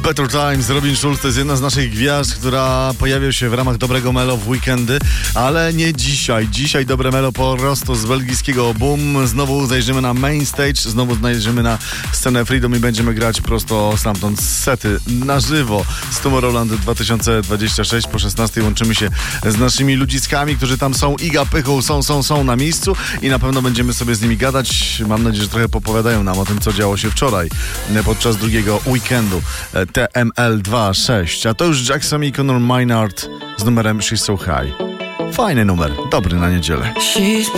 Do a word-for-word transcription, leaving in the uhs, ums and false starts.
Better Times, Robin Schulz to jest jedna z naszych gwiazd, która pojawia się w ramach Dobrego Melo w weekendy, ale nie dzisiaj. Dzisiaj Dobre Melo po prostu z belgijskiego Boom. Znowu zajrzymy na main stage, znowu zajrzymy na scenę Freedom i będziemy grać prosto stamtąd sety na żywo z Tomorrowland dwa tysiące dwudziesty szósty. Po szesnastej łączymy się z naszymi ludziskami, którzy tam są. Iga, Pychu, są, są, są na miejscu i na pewno będziemy sobie z nimi gadać. Mam nadzieję, że trochę popowiadają nam o tym, co działo się wczoraj podczas drugiego weekendu T M L dwa sześć. A to już Jackson i Conor Maynard z numerem She's So High. Fajny numer, dobry na niedzielę. She's